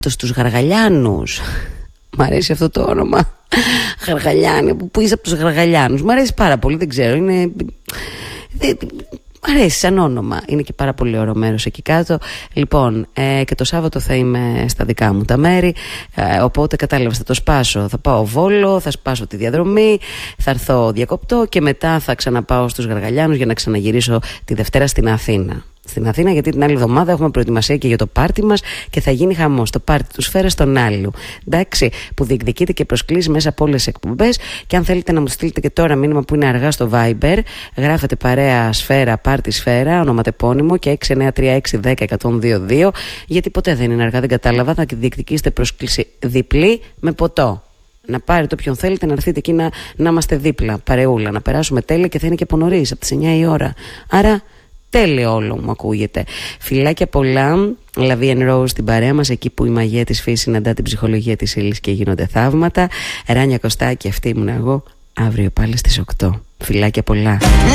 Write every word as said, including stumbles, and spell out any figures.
Στους Γαργαλιάνους. Μ' αρέσει αυτό το όνομα. Γαργαλιάνοι. Πού είσαι από τους Γαργαλιάνους? Μ' αρέσει πάρα πολύ, δεν ξέρω. Είναι... Μ' αρέσει σαν όνομα. Είναι και πάρα πολύ ωραίο μέρος εκεί κάτω. Λοιπόν, ε, και το Σάββατο θα είμαι στα δικά μου τα μέρη. Ε, οπότε κατάλαβες, θα το σπάσω. Θα πάω Βόλο, θα σπάσω τη διαδρομή, θα έρθω διακοπτώ και μετά θα ξαναπάω στους Γαργαλιάνους για να ξαναγυρίσω τη Δευτέρα στην Αθήνα. Στην Αθήνα, γιατί την άλλη εβδομάδα έχουμε προετοιμασία και για το πάρτι μας και θα γίνει χαμός. Το πάρτι του Σφαίρα στον Άλλου. Εντάξει, που διεκδικείται και προσκλήσει μέσα από όλες τις εκπομπές. Και αν θέλετε να μου στείλετε και τώρα μήνυμα που είναι αργά στο Viber, γράφετε παρέα Σφαίρα, πάρτι Σφαίρα, ονοματεπώνυμο και έξι εννιά τρία έξι ένα μηδέν ένα μηδέν δύο δύο. Γιατί ποτέ δεν είναι αργά, δεν κατάλαβα. Θα διεκδικήσετε πρόσκληση διπλή με ποτό. Να πάρετε όποιον θέλετε, να έρθετε εκεί να, να είμαστε δίπλα, παρεούλα, να περάσουμε τέλεια και θα είναι και από νωρίς, από τις εννιά η ώρα. Άρα. Τέλειο όλο μου ακούγεται. Φιλάκια πολλά. Λαβή and Rose στην παρέα μας, εκεί που η μαγεία της φύσης συναντά την ψυχολογία της ύλης και γίνονται θαύματα. Ράνια Κωστάκη, αυτή ήμουν εγώ. Αύριο πάλι στις οκτώ. Φιλάκια πολλά.